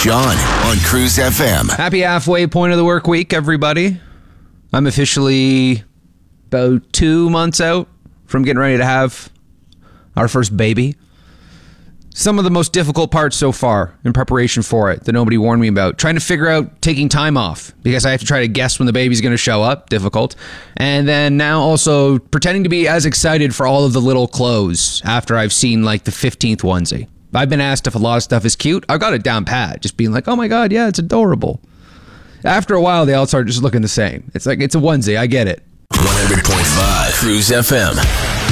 John on Cruise FM. Happy halfway point of the work week, everybody. I'm officially about 2 months out from getting ready to have our first baby. Some of the most difficult parts so far in preparation for it that nobody warned me about. Trying to figure out taking time off because I have to try to guess when the baby's going to show up. Difficult. And then now also pretending to be as excited for all of the little clothes after I've seen like the 15th onesie. I've been asked if a lot of stuff is cute. I've got it down pat. Just being like, oh my God, yeah, it's adorable. After a while, they all start just looking the same. It's like, it's a onesie. I get it. 100.5 Cruise FM.